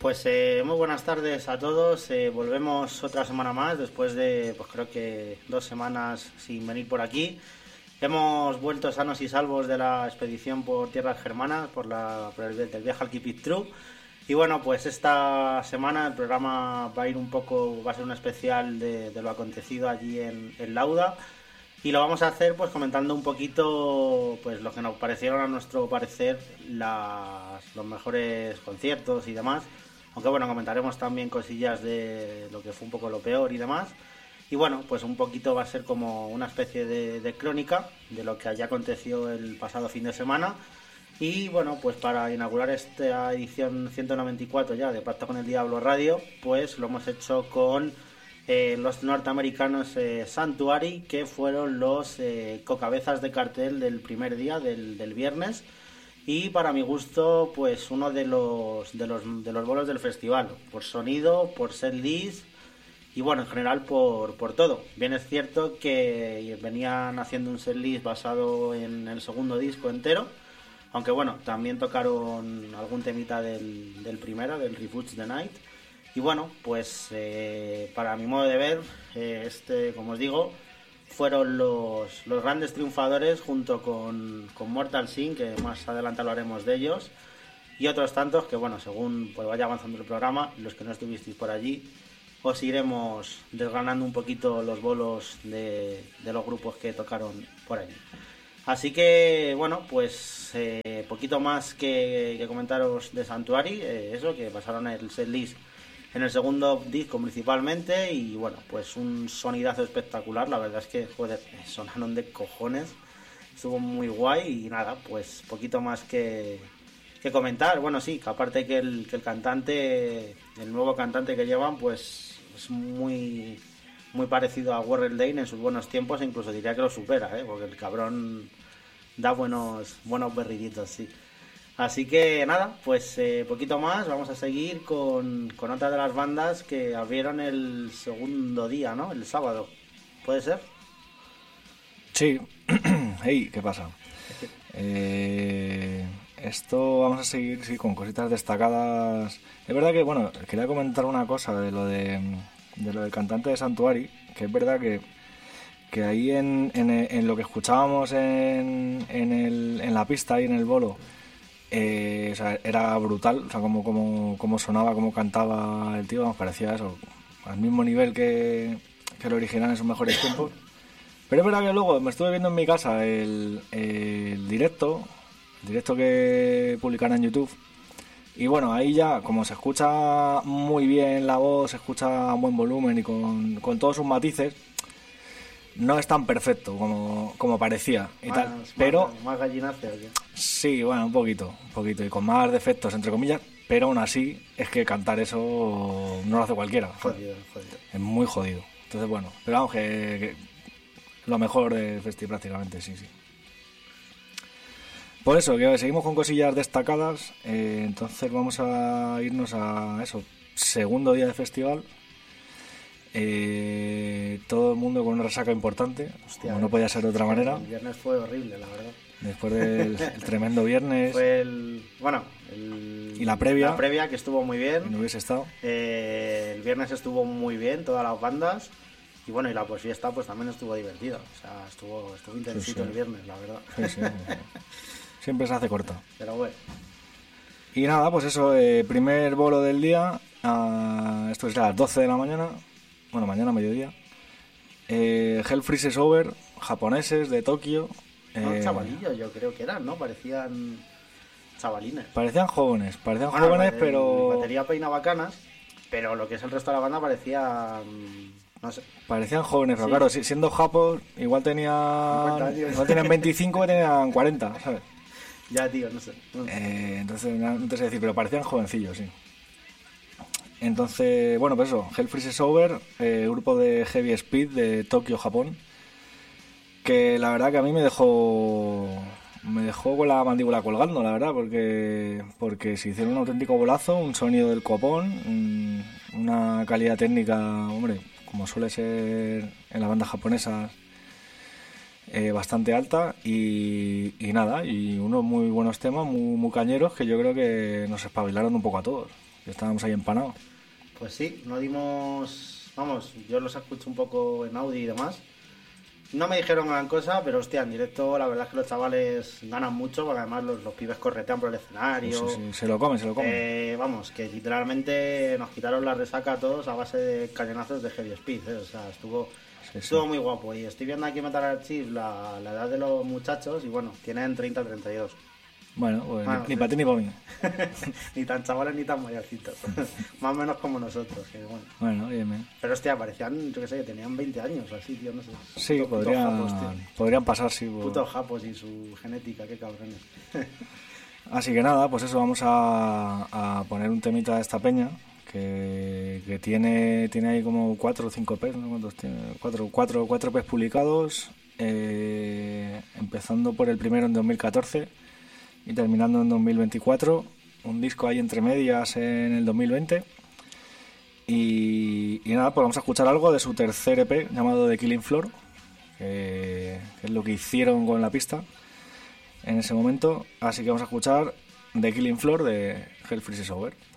Pues muy buenas tardes a todos. Volvemos otra semana más después de, pues creo que 2 semanas sin venir por aquí. Hemos vuelto sanos y salvos de la expedición por tierras germanas, por el viaje al Keep It True. Y bueno, pues esta semana el programa va a ser un especial de lo acontecido allí en Lauda. Y lo vamos a hacer pues comentando un poquito pues lo que nos parecieron a nuestro parecer los mejores conciertos y demás. Aunque bueno, comentaremos también cosillas de lo que fue un poco lo peor y demás. Y bueno, pues un poquito va a ser como una especie de crónica de lo que allá aconteció el pasado fin de semana. Y bueno, pues para inaugurar esta edición 194 ya de Pacto con el Diablo Radio, pues lo hemos hecho con los norteamericanos Sanctuary, que fueron los cocabezas de cartel del primer día del viernes. Y para mi gusto, pues uno de los bolos del festival, por sonido, por setlist y bueno, en general por todo. Bien es cierto que venían haciendo un setlist basado en el segundo disco entero, aunque bueno, también tocaron algún temita del primero, del Refuge the Night. Y bueno, pues para mi modo de ver, como os digo, fueron los grandes triunfadores junto con Mortal Sin, que más adelante hablaremos de ellos, y otros tantos que bueno, según pues vaya avanzando el programa, los que no estuvisteis por allí, os iremos desgranando un poquito los bolos de los grupos que tocaron por allí. Así que bueno, pues poquito más que comentaros de Sanctuary, eso, que pasaron el setlist en el segundo disco principalmente, y bueno, pues un sonidazo espectacular. La verdad es que, joder, sonaron de cojones, estuvo muy guay. Y nada, pues poquito más que comentar. Bueno, sí, que aparte que el cantante, el nuevo cantante que llevan, pues es muy parecido a Warren Dane en sus buenos tiempos, e incluso diría que lo supera, porque el cabrón da buenos berriditos, sí. Así que nada, pues poquito más. Vamos a seguir con otra de las bandas que abrieron el segundo día, ¿no? El sábado, ¿puede ser? Sí. Hey, ¿qué pasa? Esto vamos a seguir, sí, con cositas destacadas. Es verdad que, bueno, quería comentar una cosa de lo del cantante de Sanctuary, que es verdad que ahí en lo que escuchábamos en la pista y en el bolo, o sea, era brutal, o sea, como sonaba, como cantaba el tío, nos parecía eso, al mismo nivel que el original en sus mejores tiempos. Pero es verdad que luego me estuve viendo en mi casa el directo que publicaron en YouTube, y bueno, ahí ya, como se escucha muy bien la voz, se escucha a buen volumen y con todos sus matices, no es tan perfecto como parecía y tal, pero más gallinazo, ¿o qué? Sí, bueno, un poquito y con más defectos entre comillas, pero aún así es que cantar eso no lo hace cualquiera. Jodido. Es muy jodido. Entonces bueno, pero vamos, que lo mejor del festival prácticamente, sí. Por eso, que seguimos con cosillas destacadas. Entonces vamos a irnos a eso, segundo día de festival. Todo el mundo con una resaca importante. Hostia, como no podía ser de otra manera. El viernes fue horrible, la verdad. Después del tremendo viernes. Fue y la previa. La previa, que estuvo muy bien. No hubiese estado. El viernes estuvo muy bien, todas las bandas. Y bueno, y la posfiesta pues también estuvo divertida. O sea, estuvo intensito, sí. El viernes, la verdad. Sí. Siempre se hace corta. Pero bueno. Y nada, pues eso, primer bolo del día. Esto es a las 12 de la mañana. Bueno, mañana mediodía. Hell Freezes Over, japoneses de Tokio. Chavalillos, yo creo que eran, ¿no? Parecían chavalines. Parecían jóvenes, pero... Batería peina bacanas, pero lo que es el resto de la banda parecían... No sé. Parecían jóvenes, pero sí. Claro, siendo japos, igual tenían 25 y tenían 40, ¿sabes? Ya, tío, no sé. Entonces, no te sé decir, pero parecían jovencillos, sí. Entonces, bueno, pues eso, Hell Freezes Over, grupo de Heavy Speed de Tokio, Japón, que la verdad que a mí me dejó con la mandíbula colgando, la verdad, porque se hicieron un auténtico bolazo, un sonido del copón, una calidad técnica, hombre, como suele ser en las bandas japonesas, bastante alta, y nada, y unos muy buenos temas, muy cañeros, que yo creo que nos espabilaron un poco a todos. Estábamos ahí empanados. Pues sí, no dimos... Vamos, yo los escucho un poco en Audi y demás. No me dijeron gran cosa, pero hostia, en directo la verdad es que los chavales ganan mucho, porque además los pibes corretean por el escenario. Sí, se lo comen. Vamos, que literalmente nos quitaron la resaca a todos a base de cañonazos de Heavy Speed, O sea, estuvo muy guapo. Y estoy viendo aquí en Metal Archive la edad de los muchachos y bueno, tienen 30-32. Bueno, pues ni para ti ni para mí. Ni tan chavales ni tan mayorcitos. Más o menos como nosotros. Que bueno, bien. Pero hostia, parecían, yo qué sé, que tenían 20 años o así, tío, no sé. Sí, podrían pasar, sí. Putos japos y su genética, qué cabrones. Así que nada, pues eso, vamos a poner un temita de esta peña que tiene ahí como 4 o 5 EPs, ¿no? ¿Cuántos tiene? 4 EPs publicados, empezando por el primero en 2014 y terminando en 2024, un disco ahí entre medias en el 2020 y nada, pues vamos a escuchar algo de su tercer EP llamado The Killing Floor, que es lo que hicieron con la pista en ese momento, así que vamos a escuchar The Killing Floor de Hell Freezes Over.